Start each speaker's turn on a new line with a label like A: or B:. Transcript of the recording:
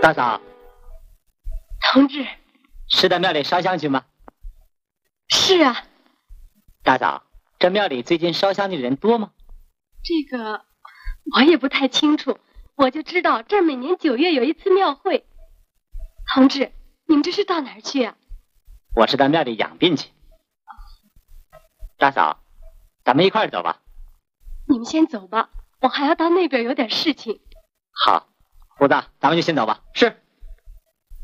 A: 大嫂，
B: 同志，
A: 是到庙里烧香去吗？
B: 是啊。
A: 大嫂，这庙里最近烧香的人多吗？
B: 这个我也不太清楚，我就知道这儿每年9月有一次庙会。同志，你们这是到哪儿去啊？
A: 我是到庙里养病去。大嫂，咱们一块儿走吧。
B: 你们先走吧，我还要到那边有点事情。
A: 好，胡子，咱们就先走吧。是。